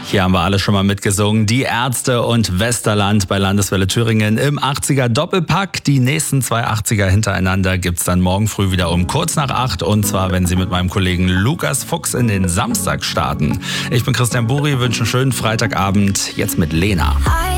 Hier haben wir alle schon mal mitgesungen. Die Ärzte und Westerland bei Landeswelle Thüringen im 80er Doppelpack. Die nächsten 2 80er hintereinander gibt's dann morgen früh wieder um kurz nach 8. Und zwar, wenn Sie mit meinem Kollegen Lukas Fuchs in den Samstag starten. Ich bin Christian Buri, wünsche einen schönen Freitagabend. Jetzt mit Lena.